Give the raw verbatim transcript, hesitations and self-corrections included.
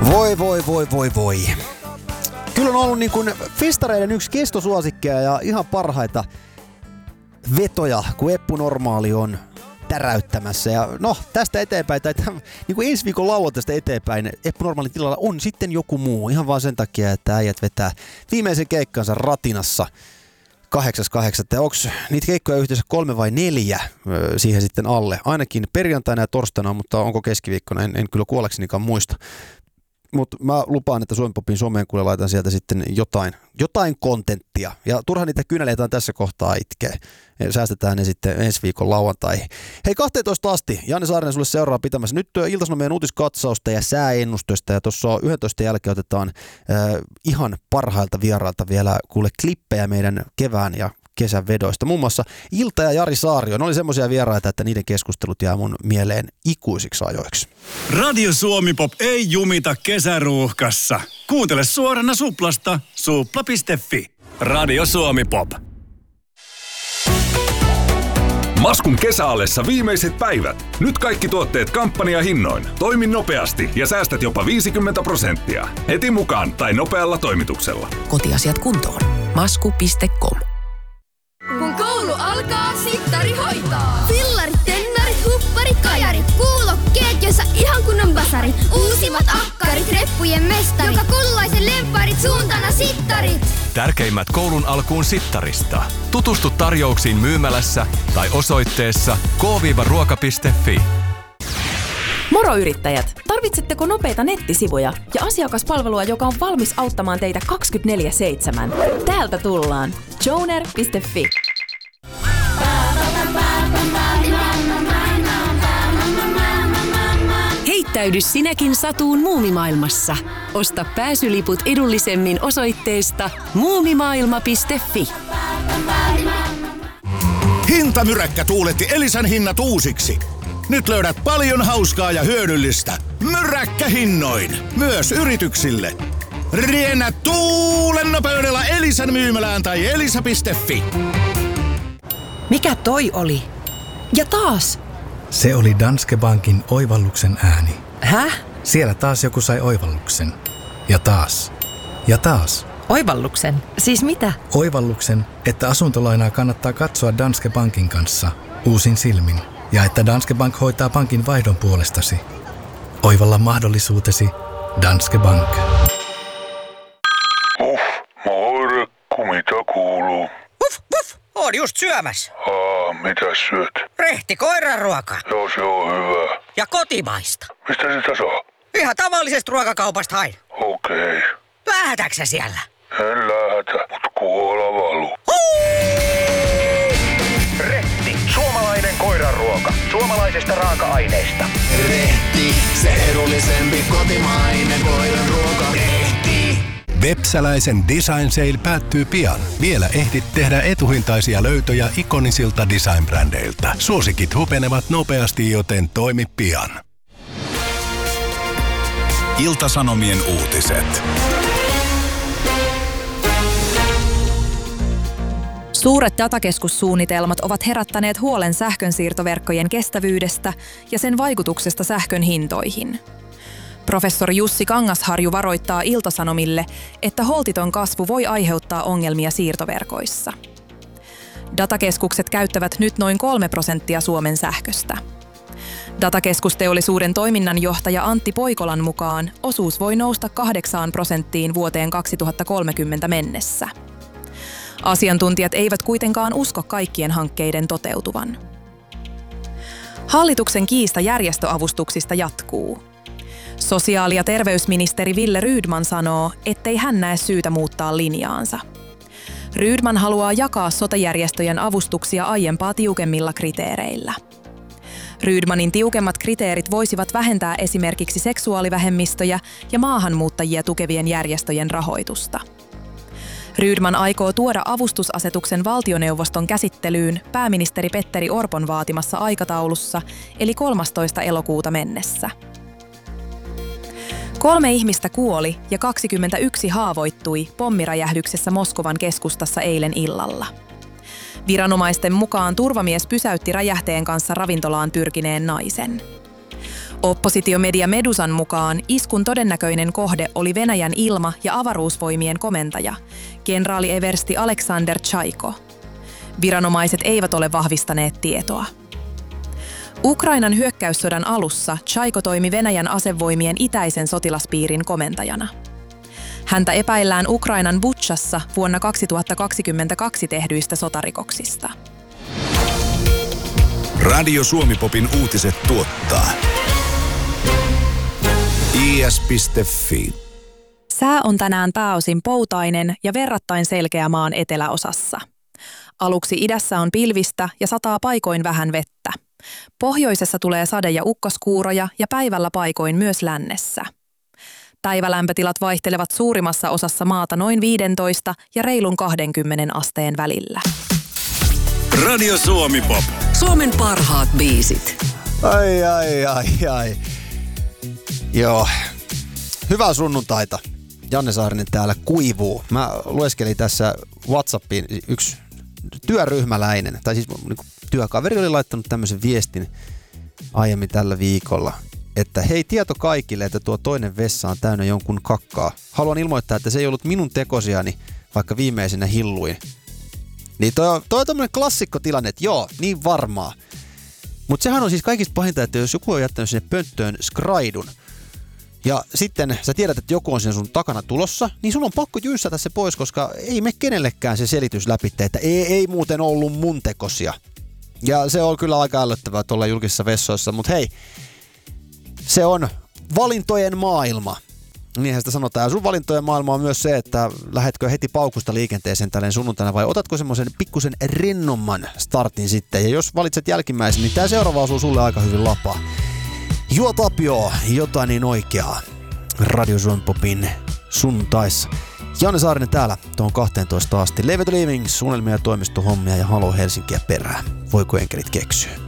Voi, voi, voi, voi, voi. Kyllä on ollut niin kuin festareiden yksi kestosuosikkeja ja ihan parhaita vetoja, kun Eppu Normaali on täräyttämässä. Ja no, tästä eteenpäin, tai tämän, niin kuin ensi viikon lauantaista eteenpäin, Eppu Normaalin tilalla on sitten joku muu. Ihan vaan sen takia, että äijät vetää viimeisen keikkansa Ratinassa kahdeksas kahdeksatta Ja onko niitä keikkoja yhteensä kolme vai neljä siihen sitten alle? Ainakin perjantaina ja torstaina, mutta onko keskiviikkona? En, en kyllä kuolleksenikaan muista. Mutta mä lupaan, että Suomi Popin someen kuule laitan sieltä sitten jotain, jotain kontenttia. Ja turha niitä kynäleitä tässä kohtaa itkeä. Säästetään ne sitten ensi viikon lauantaihin. Hei, kahteentoista asti. Janne Saarinen sulle seuraa pitämässä. Nyt Ilta-Sanomien uutiskatsausta ja sääennustoista. Ja tuossa yhdentoista jälkeen otetaan äh, ihan parhailta vierailta vielä kuule klippejä meidän kevään ja kesän vedoista. Muun muassa Ilta ja Jari Saario. Ne oli semmoisia vieraita, että niiden keskustelut jää mun mieleen ikuisiksi ajoiksi. Radio Suomi Pop ei jumita kesäruuhkassa. Kuuntele suorana Suplasta. supla piste fi. Radio Suomi Pop. Maskun kesäallessa viimeiset päivät. Nyt kaikki tuotteet kampanjahinnoin. Toimi nopeasti ja säästät jopa viisikymmentä prosenttia. Heti mukaan tai nopealla toimituksella. Kotiasiat kuntoon. masku piste com. Kun koulu alkaa, sittari hoitaa. Fillarit, tennarit, hupparit, kajarit. Kuulokkeet, jossa ihan kunnon basarit. Uusimmat akkarit, reppujen mestari. Joka koululaisen lempparit, suuntana sittarit. Tärkeimmät koulun alkuun sittarista. Tutustu tarjouksiin myymälässä tai osoitteessa k ruoka piste fi. Moro yrittäjät! Tarvitsetteko nopeita nettisivuja ja asiakaspalvelua, joka on valmis auttamaan teitä kaksikymmentäneljä seitsemän? Täältä tullaan. joner piste fi. Heittäydy sinäkin satuun muumimaailmassa. Osta pääsyliput edullisemmin osoitteesta muumimaailma piste fi. Hintamyräkkä tuuletti Elisan hinnat uusiksi. Nyt löydät paljon hauskaa ja hyödyllistä. Myräkkähinnoin. Myös yrityksille. Riennä tuulen nopeudella Elisan myymälään tai elisa piste fi. Mikä toi oli? Ja taas! Se oli Danske Bankin oivalluksen ääni. Häh? Siellä taas joku sai oivalluksen. Ja taas. Ja taas. Oivalluksen? Siis mitä? Oivalluksen, että asuntolainaa kannattaa katsoa Danske Bankin kanssa uusin silmin. Ja että Danske Bank hoitaa pankin vaihdon puolestasi. Oivalla mahdollisuutesi Danske Bank. Uff, moirekku, mitä kuuluu? Uff, uff, oon just syömässä. Aa, mitä syöt? Rehti koiranruokaa. Joo, se on hyvä. Ja kotimaista. Mistä sitä saa? Ihan tavallisesta ruokakaupasta hain. Okei. Lähdätkö siellä? En lähätä, mut kuola valuu. Rehti, suomalainen koiranruoka. Suomalaisesta raaka-aineesta. Rehti, se edullisempi kotimainen koiranruoka. Rehti. Vepsäläisen Design Sale päättyy pian. Vielä ehdit tehdä etuhintaisia löytöjä ikonisilta design-brändeiltä. Suosikit hupenevat nopeasti, joten toimi pian. Ilta-Sanomien uutiset. Suuret datakeskussuunnitelmat ovat herättäneet huolen sähkönsiirtoverkkojen kestävyydestä ja sen vaikutuksesta sähkön hintoihin. Professori Jussi Kangasharju varoittaa Ilta-Sanomille, että holtiton kasvu voi aiheuttaa ongelmia siirtoverkoissa. Datakeskukset käyttävät nyt noin kolme prosenttia Suomen sähköstä. Datakeskusteollisuuden toiminnanjohtaja Antti Poikolan mukaan osuus voi nousta kahdeksaan prosenttiin vuoteen kaksituhattakolmekymmentä mennessä. Asiantuntijat eivät kuitenkaan usko kaikkien hankkeiden toteutuvan. Hallituksen kiista järjestöavustuksista jatkuu. Sosiaali- ja terveysministeri Wille Rydman sanoo, ettei hän näe syytä muuttaa linjaansa. Rydman haluaa jakaa sote-järjestöjen avustuksia aiempaa tiukemmilla kriteereillä. Rydmanin tiukemmat kriteerit voisivat vähentää esimerkiksi seksuaalivähemmistöjä ja maahanmuuttajia tukevien järjestöjen rahoitusta. Rydman aikoo tuoda avustusasetuksen valtioneuvoston käsittelyyn pääministeri Petteri Orpon vaatimassa aikataulussa, eli kolmastoista elokuuta mennessä. Kolme ihmistä kuoli ja kaksikymmentäyksi haavoittui pommiräjähdyksessä Moskovan keskustassa eilen illalla. Viranomaisten mukaan turvamies pysäytti räjähteen kanssa ravintolaan pyrkineen naisen. Oppositiomedia Medusan mukaan iskun todennäköinen kohde oli Venäjän ilma- ja avaruusvoimien komentaja, kenraali eversti Aleksander Tšaiko. Viranomaiset eivät ole vahvistaneet tietoa. Ukrainan hyökkäyssodan alussa Tšaiko toimi Venäjän asevoimien itäisen sotilaspiirin komentajana. Häntä epäillään Ukrainan Butšassa vuonna kaksituhattakaksikymmentäkaksi tehdyistä sotarikoksista. Radio Suomi-popin uutiset tuottaa i s piste f i. Sää on tänään pääosin poutainen ja verrattain selkeä maan eteläosassa. Aluksi idässä on pilvistä ja sataa paikoin vähän vettä. Pohjoisessa tulee sade- ja ukkoskuuroja ja päivällä paikoin myös lännessä. Päivälämpötilat vaihtelevat suurimmassa osassa maata noin viisitoista ja reilun kaksikymmentä asteen välillä. Radio Suomi Pop. Suomen parhaat biisit. Ai, ai, ai, ai. Joo. Hyvää sunnuntaita. Janne Saarinen täällä kuivuu. Mä lueskelin tässä WhatsAppiin yksi työryhmäläinen, tai siis niin työkaveri oli laittanut tämmöisen viestin aiemmin tällä viikolla, että hei, tieto kaikille, että tuo toinen vessa on täynnä jonkun kakkaa. Haluan ilmoittaa, että se ei ollut minun tekosiani, vaikka viimeisenä hilluin. Niin toi on, toi on tämmönen klassikkotilanne, että joo, niin varmaa. Mutta sehän on siis kaikista pahinta, että jos joku on jättänyt sinne pönttöön skraidun, ja sitten sä tiedät, että joku on siinä sun takana tulossa, niin sun on pakko jyssätä se pois, koska ei me kenellekään se selitys läpi, että ei, ei muuten ollut mun tekosia. Ja se on kyllä aika ällöttävää tuolla julkisissa vessoissa, mutta hei, se on valintojen maailma. Niinhän sitä sanotaan. Ja sun valintojen maailma on myös se, että lähetkö heti paukusta liikenteeseen tälleen sunnuntaina vai otatko semmoisen pikkusen rennomman startin sitten. Ja jos valitset jälkimmäisen, niin tää seuraava osuu sulle aika hyvin lapaa. Juo Tapio, jotain niin oikeaa. Radio Suomi Popin sunnuntaissa. Janne Saarinen täällä tuon kahteentoista asti. Leave the Living, suunnelmia ja toimistohommia ja Halo Helsinkiä perään. Voiko enkelit keksyä?